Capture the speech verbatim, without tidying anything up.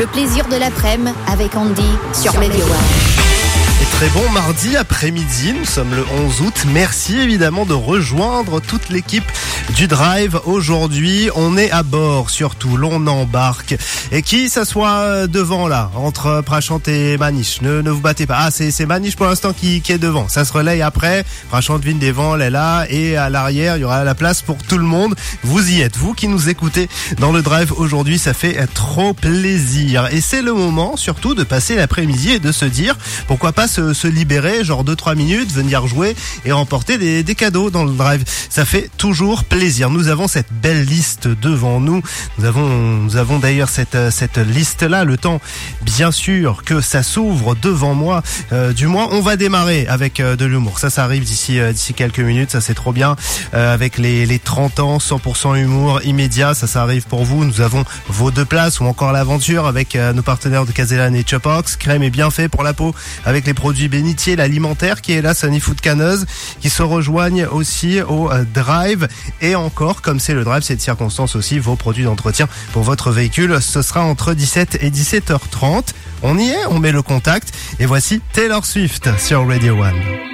plaisir de l'après-midi avec Andy sur Radio One. Et très bon mardi après-midi, nous sommes le onze août. Merci évidemment de rejoindre toute l'équipe du Drive. Aujourd'hui, on est à bord, surtout l'on embarque. Et qui s'assoit devant là, entre Prachante et Maniche? Ne, ne vous battez pas. Ah, c'est, c'est Maniche pour l'instant qui, qui est devant. Ça se relaye après. Prachante Vine devant, elle est là. Et à l'arrière, il y aura la place pour tout le monde. Vous y êtes, vous qui nous écoutez dans le Drive aujourd'hui, ça fait trop plaisir. Et c'est le moment surtout de passer l'après-midi et de se dire, pourquoi pas se, se libérer, genre deux trois minutes, venir jouer et remporter des, des cadeaux dans le Drive. Ça fait toujours plaisir. Nous avons cette belle liste devant nous. Nous avons, nous avons d'ailleurs cette, cette liste-là. Le temps, bien sûr, que ça s'ouvre devant moi. Euh, du moins, on va démarrer avec euh, de l'humour. Ça, ça arrive d'ici, euh, d'ici quelques minutes. Ça, c'est trop bien. Euh, avec les, les trente ans, cent pour cent humour immédiat. Ça, ça arrive pour vous. Nous avons vos deux places ou encore l'aventure avec euh, nos partenaires de Castellane et Chopox. Crème et bienfait pour la peau avec les produits bénitiers, l'alimentaire qui est là, Sunny Food Canneuse, qui se rejoignent aussi au euh, Drive. Et encore, comme c'est le Drive, c'est de circonstance aussi, vos produits d'entretien pour votre véhicule. Ce sera entre dix-sept et dix-sept heures trente. On y est, on met le contact. Et voici Taylor Swift sur Radio One.